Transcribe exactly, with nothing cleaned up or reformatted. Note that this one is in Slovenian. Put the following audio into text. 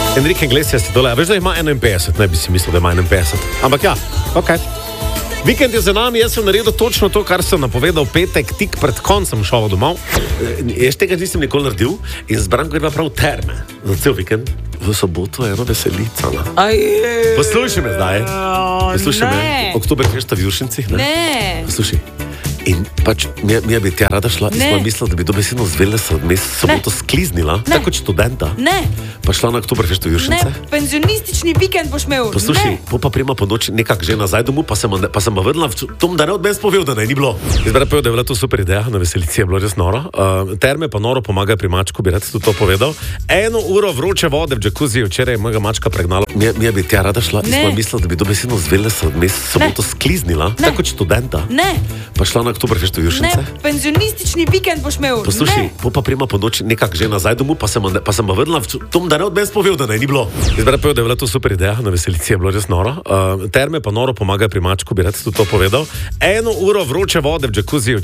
Enrique Iglesias je dole, a veš, da ima enainpetdeset, ne bi si mislil, da ima enainpetdeset. Ampak ja, ok. Vikend je za nami, jaz sem naredil točno to, kar sem napovedal petek, tik pred koncem šova domov. Jaz tega nisem nikoli naredil in z Branko greva prav terme za cel vikend. V soboto je eno veselica. Poslušaj me zdaj. Poslušaj me. Oktoberfest v Juršincih, ne? Ne. Poslušaj. In pač mi, mi bi tja rada šla in smo mislili, da bi dobesedno z Velesa mes soboto skliznila, tako kot študenta. Ne. Pa šla na Oktoberfest v Juršince. Ne, penzionistični vikend boš imel. Poslušaj, po pa prima po noči nekak že nazaj domov, pa sem, pa sem pa vedela v tom, da ne od meni spovel, da ne ni bilo. Izbere povedal, da je bila to super ideja, na veselici je bilo res noro. Uh, terme pa noro pomagajo pri mačku, bi rad tudi to povedal. Eno uro vroče vode v džakuziji, včeraj je mojega mačka pregnala. Mi, mi bi tja rada šla in smo mislili, da bi dobesedno z Velesa mes soboto skliznila, tako kot študenta. Ne. Pa šla na Oktoberfest v Juršince. Ne, penzionistični vikend boš imel. Poslušaj, po pa prima po noči nekak že nazaj domov, pa sem, pa sem pa vedela v tom, da ne od meni spovel, da ne ni bilo. Izbere povedal, da je bila to super ideja, na veselici je bilo res noro. Uh, terme pa noro pomagajo pri mačku, bi rad tudi to povedal. Eno uro vroče vode v džakuziji.